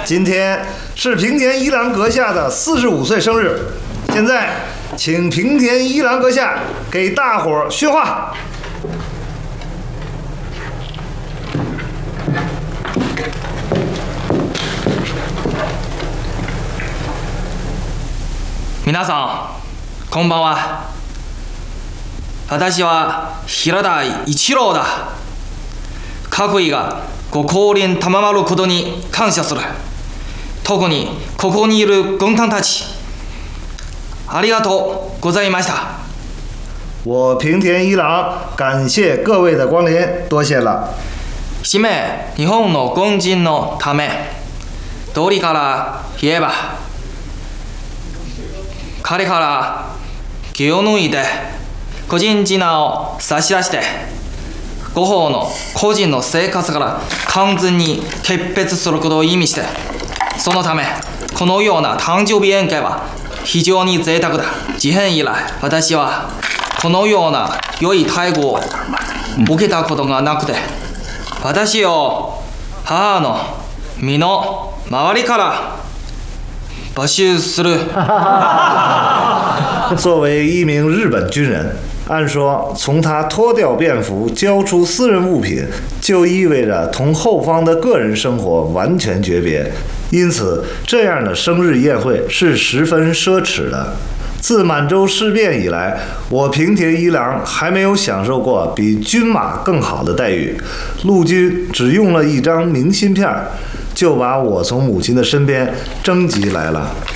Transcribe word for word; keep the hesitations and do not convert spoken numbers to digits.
今天是平田一郎阁下的四十五岁生日，现在请平田一郎阁下给大伙儿训话。 皆さん、こんばんは。私は平田一郎だ。各位がご降臨賜ることに感謝する。特にここにいる軍艦たち、ありがとうございました。 我平田一郎感谢各位的光临，多谢了。 締め、日本の軍人のため、道理から言えば、彼から気を抜いて個人事名を差し出してご方の個人の生活から完全に決別することを意味して、そのためこのような誕生日宴会は非常に贅沢だ。事変以来、私はこのような良い待遇を受けたことがなくて、私を母の身の周りから募集する。 作为一名日本军人，按说从他脱掉便服交出私人物品，就意味着同后方的个人生活完全诀别，因此这样的生日宴会是十分奢侈的。自满洲事变以来，我平田一郎还没有享受过比军马更好的待遇。陆军只用了一张明信片，就把我从母亲的身边征集来了。